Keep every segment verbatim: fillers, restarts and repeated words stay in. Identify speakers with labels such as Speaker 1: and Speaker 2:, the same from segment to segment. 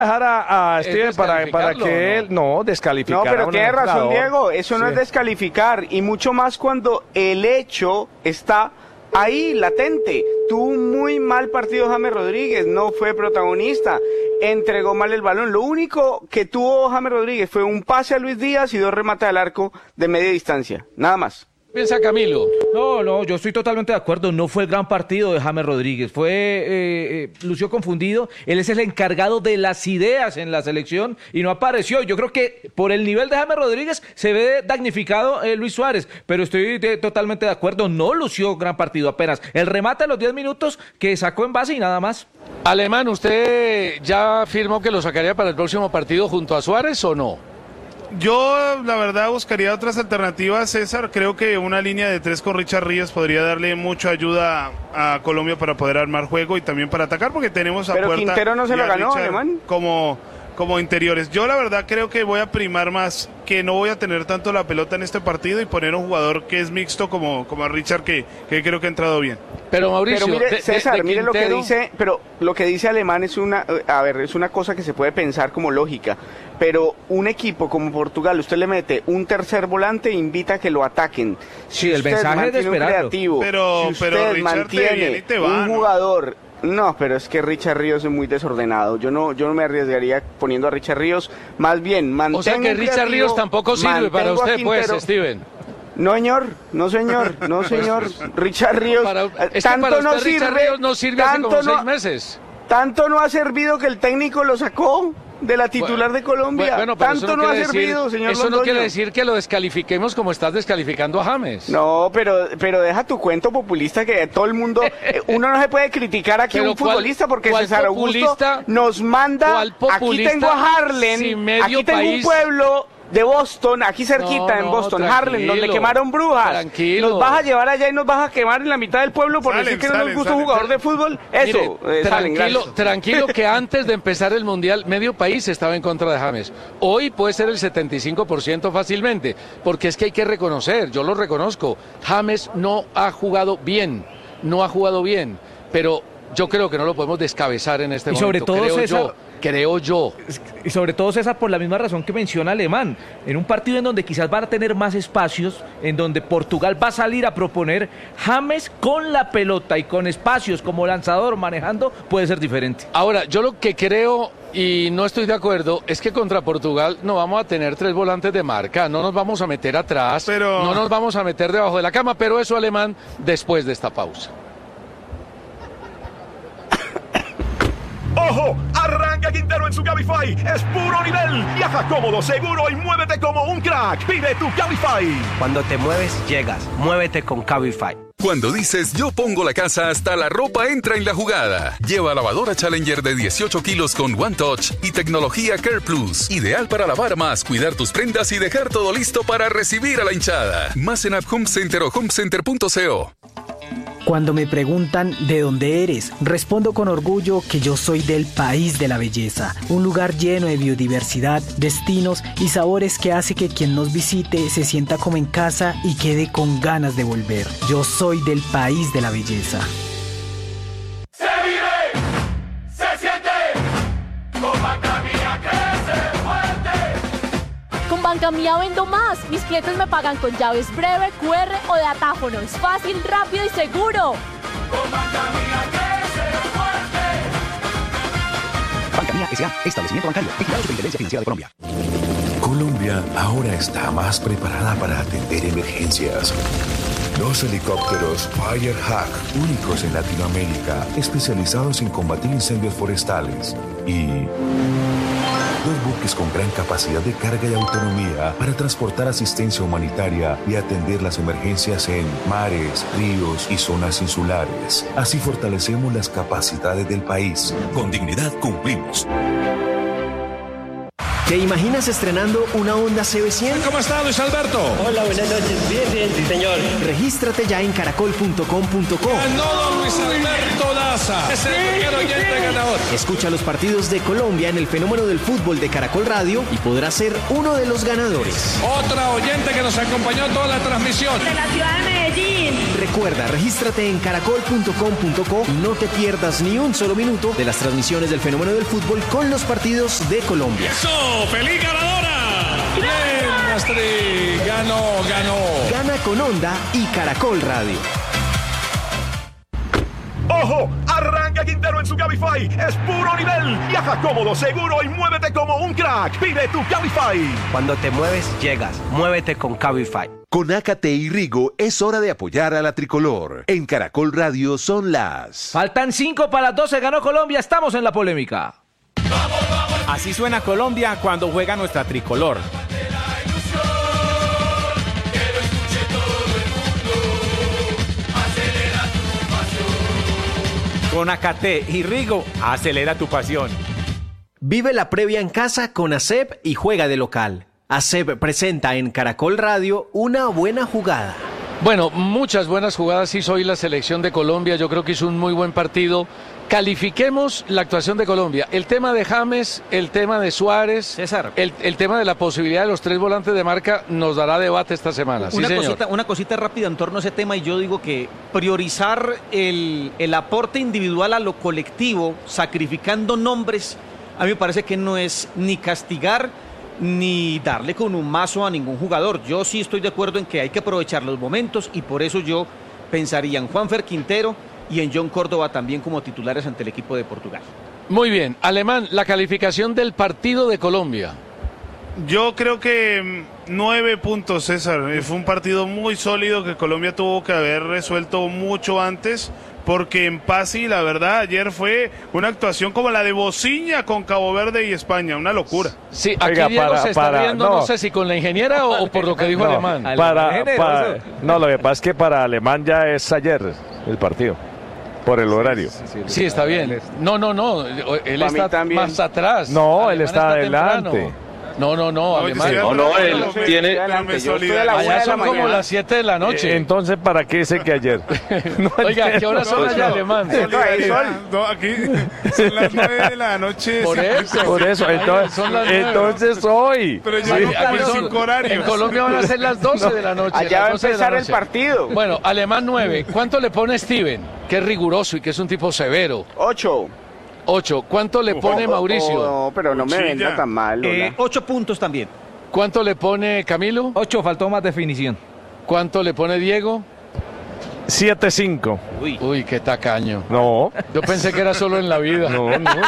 Speaker 1: dejar a, a Steven para, para que él no, no descalificar.
Speaker 2: No, pero tiene razón,
Speaker 1: jugador.
Speaker 2: Diego, eso no sí. es descalificar, y mucho más cuando el hecho está ahí, latente. Tuvo un muy mal partido James Rodríguez, no fue protagonista, entregó mal el balón. Lo único que tuvo James Rodríguez fue un pase a Luis Díaz y dos remates al arco de media distancia, nada más.
Speaker 3: Piensa Camilo.
Speaker 4: No, no, yo estoy totalmente de acuerdo. No fue el gran partido de James Rodríguez. Fue, eh, eh, lució confundido. Él es el encargado de las ideas en la selección y no apareció. Yo creo que por el nivel de James Rodríguez se ve damnificado eh, Luis Suárez, pero estoy de, totalmente de acuerdo. No lució gran partido apenas. El remate a los diez minutos que sacó en base y nada más.
Speaker 3: Alemán, ¿usted ya afirmó que lo sacaría para el próximo partido junto a Suárez o no?
Speaker 5: Yo, la verdad, buscaría otras alternativas, César. Creo que una línea de tres con Richard Ríos podría darle mucha ayuda a Colombia para poder armar juego y también para atacar, porque tenemos a
Speaker 2: Pero
Speaker 5: Puerta
Speaker 2: Quintero no se lo ganó,
Speaker 5: Richard
Speaker 2: Alemán.
Speaker 5: Como, como interiores. Yo, la verdad, creo que voy a primar más, que no voy a tener tanto la pelota en este partido y poner un jugador que es mixto como, como a Richard, que, que creo que ha entrado bien.
Speaker 3: Pero Mauricio,
Speaker 2: pero mire,
Speaker 3: de,
Speaker 2: César,
Speaker 3: de, de
Speaker 2: mire lo que
Speaker 3: Quintero...
Speaker 2: dice, pero lo que dice Alemán es una, a ver, es una cosa que se puede pensar como lógica, pero un equipo como Portugal, usted le mete un tercer volante e invita a que lo ataquen.
Speaker 4: Si sí, el mensaje es de esperarlo.
Speaker 2: Creativo,
Speaker 5: pero,
Speaker 2: si usted
Speaker 5: pero Richard
Speaker 2: mantiene
Speaker 5: te viene y te va,
Speaker 2: un
Speaker 5: ¿no?
Speaker 2: jugador, no, pero es que Richard Ríos es muy desordenado. Yo no, yo no me arriesgaría poniendo a Richard Ríos. Más bien, mantengo.
Speaker 3: O sea que Richard
Speaker 2: creativo,
Speaker 3: Ríos tampoco sirve para usted, pues, Steven.
Speaker 2: No, señor, no, señor, no, señor. Richard Ríos,
Speaker 3: para, es
Speaker 2: tanto
Speaker 3: que para
Speaker 2: no
Speaker 3: usted
Speaker 2: sirve.
Speaker 3: Richard Ríos no sirve hace como
Speaker 2: no,
Speaker 3: seis meses.
Speaker 2: Tanto no ha servido que el técnico lo sacó de la titular
Speaker 3: bueno,
Speaker 2: de Colombia.
Speaker 3: Bueno,
Speaker 2: tanto no,
Speaker 3: no
Speaker 2: ha
Speaker 3: decir,
Speaker 2: servido, señor
Speaker 3: Eso
Speaker 2: Londoño.
Speaker 3: no quiere decir que lo descalifiquemos como estás descalificando a James.
Speaker 2: No, pero pero deja tu cuento populista, que todo el mundo, uno no se puede criticar aquí a un futbolista porque César Augusto nos manda, aquí tengo a Harlem, si aquí tengo país... un pueblo de Boston, aquí cerquita, no, en Boston, no, Harlem, donde quemaron brujas.
Speaker 3: Tranquilo.
Speaker 2: Nos vas a llevar allá y nos vas a quemar en la mitad del pueblo por decir que no nos gusta un jugador de fútbol. Eso,
Speaker 3: Mire,
Speaker 2: eh,
Speaker 3: tranquilo,
Speaker 2: salen,
Speaker 3: tranquilo que antes de empezar el Mundial, medio país estaba en contra de James. Hoy puede ser el setenta y cinco por ciento fácilmente, porque es que hay que reconocer, yo lo reconozco, James no ha jugado bien, no ha jugado bien, pero yo creo que no lo podemos descabezar en este
Speaker 4: y
Speaker 3: momento.
Speaker 4: Sobre todo,
Speaker 3: creo
Speaker 4: César,
Speaker 3: yo. Creo yo.
Speaker 4: Y sobre todo, César, por la misma razón que menciona Alemán, en un partido en donde quizás van a tener más espacios, en donde Portugal va a salir a proponer, James con la pelota y con espacios como lanzador manejando puede ser diferente.
Speaker 3: Ahora, yo lo que creo y no estoy de acuerdo es que contra Portugal no vamos a tener tres volantes de marca, no nos vamos a meter atrás, pero... no nos vamos a meter debajo de la cama, pero eso, Alemán, después de esta pausa.
Speaker 6: ¡Ojo! Arranca Quintero en su Cabify. Es puro nivel. Viaja cómodo, seguro y muévete como un crack. Pide tu Cabify.
Speaker 7: Cuando te mueves, llegas. Muévete con Cabify.
Speaker 8: Cuando dices yo pongo la casa, hasta la ropa entra en la jugada. Lleva lavadora Challenger de dieciocho kilos con One Touch y tecnología Care Plus. Ideal para lavar más, cuidar tus prendas y dejar todo listo para recibir a la hinchada. Más en App Home Center o homecenter punto co.
Speaker 9: Cuando me preguntan ¿de dónde eres?, respondo con orgullo que yo soy del país de la belleza, un lugar lleno de biodiversidad, destinos y sabores que hace que quien nos visite se sienta como en casa y quede con ganas de volver. Yo soy del país de la belleza.
Speaker 10: Se vive, se siente, con Banca Mía crece fuerte.
Speaker 11: Con Banca Mía vendo más. Mis clientes me pagan con llaves breve, Q R o de atáfono. Es fácil, rápido y seguro.
Speaker 10: Con Banca Mía crece fuerte.
Speaker 12: Banca Mía S A, establecimiento bancario, vigilado Superintendencia Financiera de Colombia.
Speaker 13: Colombia ahora está más preparada para atender emergencias. Dos helicópteros Firehawk, únicos en Latinoamérica, especializados en combatir incendios forestales. Y dos buques con gran capacidad de carga y autonomía para transportar asistencia humanitaria y atender las emergencias en mares, ríos y zonas insulares. Así fortalecemos las capacidades del país. Con dignidad cumplimos.
Speaker 14: ¿Te imaginas estrenando una Honda C B cien?
Speaker 15: ¿Cómo está, Luis Alberto?
Speaker 16: Hola, buenas noches. Bien, bien, sí, señor.
Speaker 14: Regístrate ya en caracol punto com punto co.
Speaker 15: Ganó don Luis Alberto Daza. Es el primer oyente ganador.
Speaker 14: Escucha los partidos de Colombia en el fenómeno del fútbol de Caracol Radio y podrás ser uno de los ganadores.
Speaker 15: Otra oyente que nos acompañó toda la transmisión.
Speaker 17: De la ciudad de Medellín.
Speaker 14: Medellín. Recuerda, regístrate en caracol punto com punto co y no te pierdas ni un solo minuto de las transmisiones del fenómeno del fútbol con los partidos de Colombia.
Speaker 15: ¡Eso! ¡Feliz ganadora! ¡Bien, Astrid! ¡Ganó, ganó!
Speaker 14: Gana con Onda y Caracol Radio.
Speaker 6: ¡Ojo! Arranca Quintero en su Cabify. Es puro nivel. Viaja cómodo, seguro y muévete como un crack. Pide tu Cabify.
Speaker 7: Cuando te mueves, llegas. Muévete con Cabify.
Speaker 13: Con Ácate y Rigo es hora de apoyar a la tricolor. En Caracol Radio son las...
Speaker 4: Faltan cinco para las doce, ganó Colombia, estamos en la polémica.
Speaker 17: Así suena Colombia cuando juega nuestra tricolor. Con Ácate y Rigo, acelera tu pasión.
Speaker 14: Vive la previa en casa con A S E B y juega de local. A S E B presenta en Caracol Radio una buena jugada.
Speaker 3: Bueno, muchas buenas jugadas hizo hoy la selección de Colombia. Yo creo que hizo un muy buen partido. Califiquemos la actuación de Colombia. El tema de James, el tema de Suárez,
Speaker 4: César.
Speaker 3: El, el tema de la posibilidad de los tres volantes de marca nos dará debate esta semana.
Speaker 18: Una,
Speaker 3: sí,
Speaker 18: cosita, una cosita rápida en torno a ese tema, y yo digo que priorizar el, el aporte individual a lo colectivo, sacrificando nombres, a mí me parece que no es ni castigar ni darle con un mazo a ningún jugador. Yo sí estoy de acuerdo en que hay que aprovechar los momentos, y por eso yo pensaría en Juanfer Quintero y en John Córdoba también como titulares ante el equipo de Portugal.
Speaker 3: Muy bien, Alemán, la calificación del partido de Colombia.
Speaker 5: Yo creo que nueve puntos, César. Fue un partido muy sólido que Colombia tuvo que haber resuelto mucho antes, porque en Pasi, la verdad, ayer fue una actuación como la de Bociña con Cabo Verde y España, una locura.
Speaker 3: Sí, aquí Oiga, Diego para, se está para, viendo, no. no sé si con la ingeniera o, o por lo que dijo
Speaker 1: no,
Speaker 3: Alemán.
Speaker 1: Para, para, no, lo que pasa es que para Alemán ya es ayer el partido. Por el horario.
Speaker 3: Sí, sí, sí, sí, está bien. No, no, no. Él está más atrás.
Speaker 1: No, Alemán él está, está adelante.
Speaker 3: Temprano. No, no, no, Alemán.
Speaker 1: No, no, él tiene...
Speaker 3: Allá son como las siete de la noche.
Speaker 1: Eh, entonces, ¿para qué dice que ayer?
Speaker 3: No, oiga, ¿qué horas son allá, Alemán?
Speaker 5: No, aquí son las nueve de la noche.
Speaker 3: Por eso.
Speaker 1: Por eso, entonces, son las entonces hoy.
Speaker 5: Pero yo no cambio cinco horarios.
Speaker 3: En Colombia van a ser las doce de la noche.
Speaker 2: Allá va a empezar el partido.
Speaker 3: Bueno, Alemán nueve. ¿Cuánto le pone Steven? Que es riguroso y que es un tipo severo.
Speaker 2: Ocho.
Speaker 3: Ocho. ¿Cuánto le pone
Speaker 2: oh,
Speaker 3: Mauricio?
Speaker 2: Oh, no, pero no me venda tan mal.
Speaker 18: Eh, ocho puntos también.
Speaker 3: ¿Cuánto le pone Camilo?
Speaker 4: Ocho, faltó más definición.
Speaker 3: ¿Cuánto le pone Diego?
Speaker 1: siete cinco.
Speaker 3: Uy. Uy, qué tacaño.
Speaker 1: No.
Speaker 3: Yo pensé que era solo en la vida.
Speaker 1: No, no, no.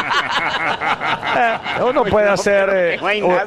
Speaker 1: Uno puede hacer... Eh,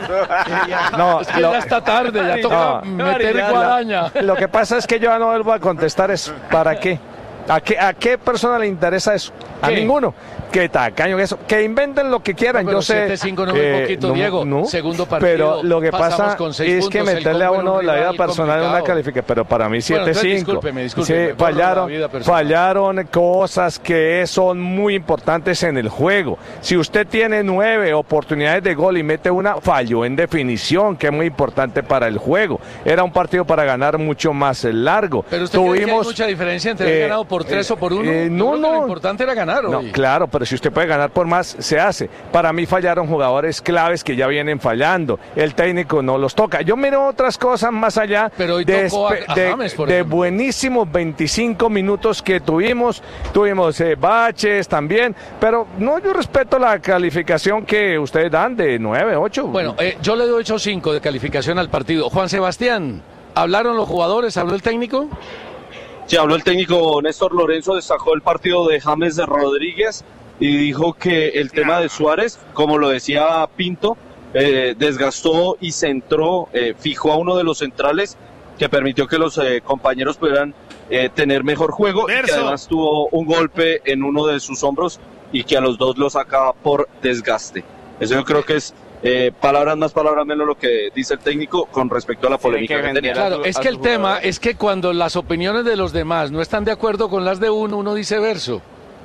Speaker 3: no, es que lo, ya está tarde, ya toca no, meter guadaña.
Speaker 1: Lo que pasa es que yo no vuelvo a contestar es ¿para qué? ¿A qué, ¿A qué persona le interesa eso? A ¿Qué? Ninguno. Que tacaño, eso. Que inventen lo que quieran.
Speaker 3: No,
Speaker 1: yo sé.
Speaker 3: siete cinco no es poquito,
Speaker 1: no,
Speaker 3: Diego. No, segundo partido.
Speaker 1: Pero lo que pasa es que meterle a uno la vida personal en una calificación. Pero para mí siete cinco. Bueno,
Speaker 3: discúlpeme, discúlpeme.
Speaker 1: Sí, fallaron, fallaron cosas que son muy importantes en el juego. Si usted tiene nueve oportunidades de gol y mete una, falló en definición, que es muy importante para el juego. Era un partido para ganar mucho más largo.
Speaker 3: Pero usted
Speaker 1: Tuvimos,
Speaker 3: cree que hay mucha diferencia entre eh, haber ganado por tres eh, o por uno.
Speaker 1: Eh, no, no.
Speaker 3: Lo importante era ganar hoy.
Speaker 1: No, claro, pero si usted puede ganar por más, se hace. Para mí fallaron jugadores claves que ya vienen fallando. El técnico no los toca. Yo miro otras cosas más allá
Speaker 3: pero hoy
Speaker 1: de,
Speaker 3: tocó a, a
Speaker 1: de,
Speaker 3: James, por
Speaker 1: de buenísimos veinticinco minutos que tuvimos. Tuvimos eh, baches también, pero no, yo respeto la calificación que ustedes dan de nueve, ocho.
Speaker 3: Bueno, eh, yo le doy ocho cinco de calificación al partido. Juan Sebastián, ¿hablaron los jugadores? ¿Habló el técnico?
Speaker 19: Sí, habló el técnico Néstor Lorenzo, destacó el partido de James de Rodríguez y dijo que el tema de Suárez, como lo decía Pinto, eh, desgastó y centró, eh, fijó a uno de los centrales que permitió que los eh, compañeros pudieran eh, tener mejor juego. Verso. Y que además tuvo un golpe en uno de sus hombros y que a los dos los sacaba por desgaste. Eso yo creo que es eh, palabras más, palabras menos lo que dice el técnico con respecto a la polémica sí, que, que tenía.
Speaker 3: Claro, es que el tema es que cuando las opiniones de los demás no están de acuerdo con las de uno, uno dice verso.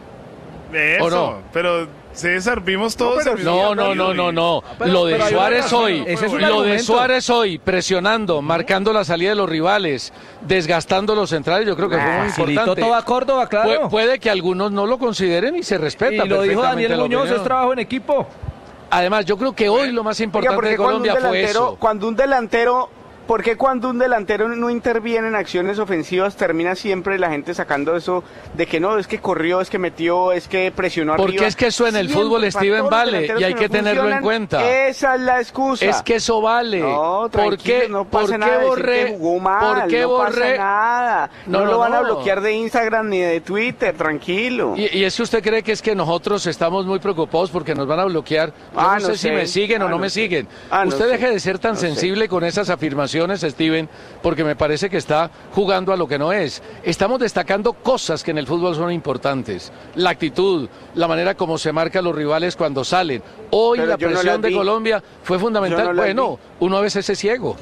Speaker 5: Eso,
Speaker 3: ¿o no?
Speaker 5: Pero César, vimos todos.
Speaker 3: No, no, no, no, no. Lo de Suárez hoy, lo de Suárez hoy, presionando, marcando la salida de los rivales, desgastando los centrales, yo creo que fue muy importante.
Speaker 4: Todo a Córdoba, claro.
Speaker 3: Pu puede que algunos no lo consideren y se respeta.
Speaker 4: Y lo dijo Daniel Muñoz, es trabajo en equipo.
Speaker 3: Además, yo creo que hoy lo más importante de Colombia fue eso.
Speaker 2: Cuando un delantero ¿Por qué cuando un delantero no interviene en acciones ofensivas termina siempre la gente sacando eso de que no, es que corrió, es que metió, es que presionó arriba?
Speaker 3: Porque es que eso en el
Speaker 2: Siempre,
Speaker 3: fútbol,
Speaker 2: para
Speaker 3: Steven,
Speaker 2: todos los
Speaker 3: vale,
Speaker 2: delanteros
Speaker 3: y hay
Speaker 2: que
Speaker 3: que
Speaker 2: no
Speaker 3: tenerlo en
Speaker 2: funcionan,
Speaker 3: cuenta.
Speaker 2: Esa es la excusa.
Speaker 3: Es que eso vale.
Speaker 2: No,
Speaker 3: ¿Por qué,
Speaker 2: no pasa
Speaker 3: ¿por
Speaker 2: nada
Speaker 3: qué
Speaker 2: de decir
Speaker 3: borré?
Speaker 2: que jugó mal,
Speaker 3: ¿Por qué
Speaker 2: no
Speaker 3: borré?
Speaker 2: pasa nada. No,
Speaker 3: No,
Speaker 2: lo
Speaker 3: no,
Speaker 2: van a
Speaker 3: no.
Speaker 2: bloquear de Instagram ni de Twitter, tranquilo.
Speaker 3: Y, y es que usted cree que es que nosotros estamos muy preocupados porque nos van a bloquear. Yo
Speaker 2: Ah,
Speaker 3: no,
Speaker 2: no
Speaker 3: sé, si
Speaker 2: sé.
Speaker 3: me siguen o
Speaker 2: Ah,
Speaker 3: no,
Speaker 2: no
Speaker 3: me
Speaker 2: sé.
Speaker 3: siguen.
Speaker 2: Ah, no
Speaker 3: usted
Speaker 2: sé.
Speaker 3: deje de ser tan
Speaker 2: No sé.
Speaker 3: sensible con esas afirmaciones, Steven, porque me parece que está jugando a lo que no es. Estamos destacando cosas que en el fútbol son importantes. La actitud, la manera como se marcan los rivales cuando salen. Hoy
Speaker 2: Pero
Speaker 3: la
Speaker 2: yo no
Speaker 3: presión
Speaker 2: las
Speaker 3: de
Speaker 2: vi.
Speaker 3: Colombia fue fundamental.
Speaker 2: Yo no las
Speaker 3: Bueno, uno a veces es ciego.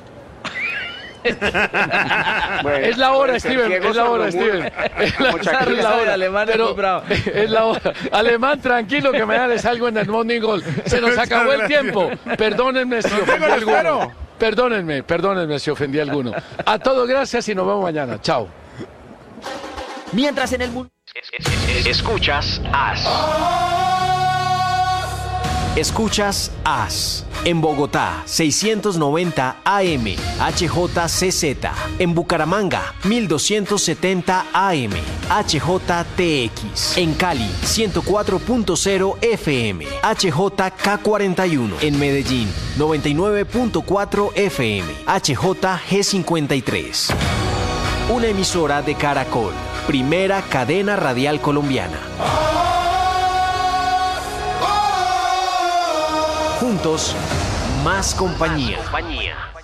Speaker 2: Bueno,
Speaker 3: Es la hora,
Speaker 2: puede ser
Speaker 3: Steven,
Speaker 2: ciego,
Speaker 3: es la hora,
Speaker 2: sordomudo.
Speaker 3: Steven. Es la,
Speaker 2: Como Shakira.
Speaker 3: es la hora.
Speaker 4: Alemán es
Speaker 3: Pero
Speaker 4: muy bravo.
Speaker 3: es la hora. Alemán, tranquilo, que mañana les salgo en el Morning Goal. Se nos acabó el tiempo. Perdónenme si ofendí a alguno. Perdónenme, perdónenme si ofendí a alguno. A todos gracias y nos vemos mañana. Chao.
Speaker 14: Mientras en el mundo... Escuchas As. Escuchas As. En Bogotá, seiscientos noventa A M, H J C Z. En Bucaramanga, mil doscientos setenta A M, H J T X. En Cali, ciento cuatro punto cero F M, H J K cuarenta y uno. En Medellín, noventa y nueve punto cuatro F M, H J G cincuenta y tres. Una emisora de Caracol, primera cadena radial colombiana. Juntos, más compañía.